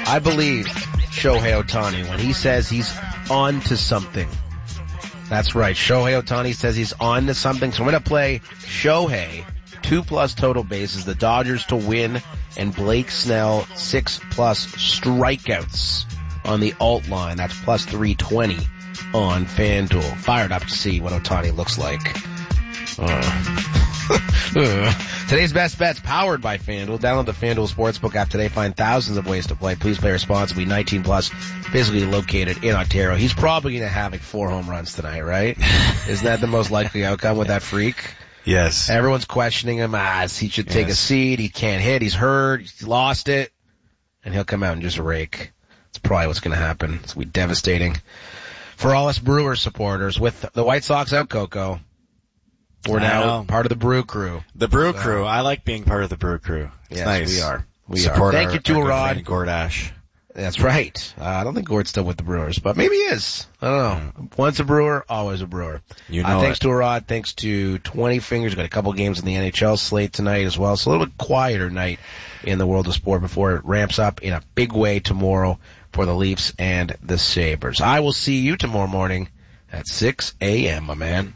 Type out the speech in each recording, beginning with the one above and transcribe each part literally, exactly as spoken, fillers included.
I believe Shohei Ohtani when he says he's on to something. That's right. Shohei Ohtani says he's on to something. So I'm going to play Shohei, two plus total bases, the Dodgers to win, and Blake Snell, six plus strikeouts on the alt line. That's plus three twenty on FanDuel. Fired up to see what Ohtani looks like. Uh. Today's best bets powered by FanDuel. Download the FanDuel Sportsbook app today. Find thousands of ways to play. Please play responsibly. nineteen plus, physically located in Ontario. He's probably going to have like four home runs tonight, right? Is that the most likely outcome with that freak? Yes. Everyone's questioning him. Ah, he should take yes. a seat. He can't hit. He's hurt. He's lost it. And he'll come out and just rake. That's probably what's going to happen. It's going to be devastating for all us Brewers supporters. With the White Sox out, Coco, we're now part of the Brew Crew. The Brew so. Crew. I like being part of the Brew Crew. It's yes, nice. we are. We Support are. Thank our, you to Rod Gordash. That's right. Uh, I don't think Gord's still with the Brewers, but maybe he is. I don't know. Mm. Once a Brewer, always a Brewer. You know uh, thanks it. to Rod. Thanks to twenty Fingers. Got a couple games in the N H L slate tonight as well. So a little bit quieter night in the world of sport before it ramps up in a big way tomorrow for the Leafs and the Sabres. I will see you tomorrow morning at six a.m., my man.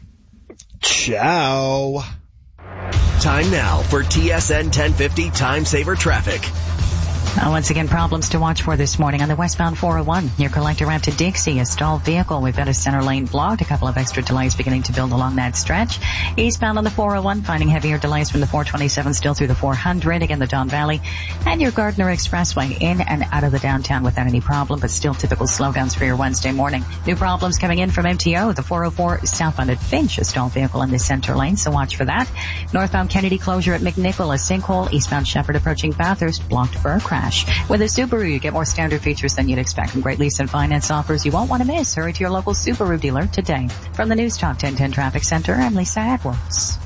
Ciao. Time now for T S N ten fifty Time Saver Traffic. Uh, once again, problems to watch for this morning on the westbound four oh one. Near Collector Ramp to Dixie, a stalled vehicle. We've got a center lane blocked. A couple of extra delays beginning to build along that stretch. Eastbound on the four oh one, finding heavier delays from the four twenty-seven still through the four hundred. Again, the Don Valley and your Gardner Expressway in and out of the downtown without any problem, but still typical slowdowns for your Wednesday morning. New problems coming in from M T O. The four oh four southbound at Finch, a stalled vehicle in the center lane, so watch for that. Northbound Kennedy closure at McNichol, a sinkhole. Eastbound Shepherd approaching Bathurst, blocked for a crash. With a Subaru, you get more standard features than you'd expect from great lease and finance offers you won't want to miss. Hurry to your local Subaru dealer today. From the News Talk ten ten Traffic Center, I'm Lisa Edwards.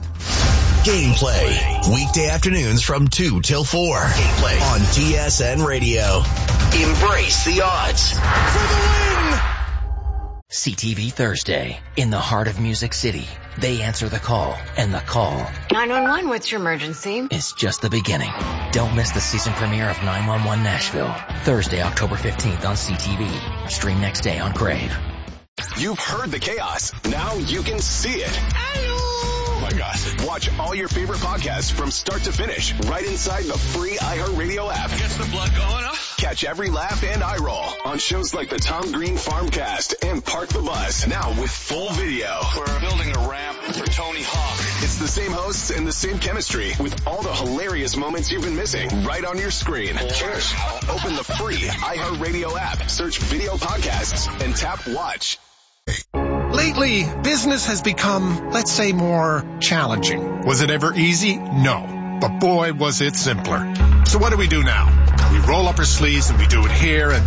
Gameplay, weekday afternoons from two till four. Gameplay on T S N Radio. Embrace the odds for the win! C T V Thursday, in the heart of Music City. They answer the call, and the call nine one one, what's your emergency? Is just the beginning. Don't miss the season premiere of nine one one Nashville, Thursday, October fifteenth on C T V. Stream next day on Crave. You've heard the chaos. Now you can see it. Oh my gosh. Watch all your favorite podcasts from start to finish right inside the free iHeartRadio app. Gets the blood going up. Catch every laugh and eye roll on shows like the Tom Green Farmcast and Park the Bus. Now with full video. We're building a ramp for Tony Hawk. It's the same hosts and the same chemistry with all the hilarious moments you've been missing right on your screen. Cheers. Open the free iHeartRadio app, search video podcasts, and tap watch. Lately, business has become, let's say, more challenging. Was it ever easy? No. But boy, was it simpler. So what do we do now? We roll up our sleeves and we do it here and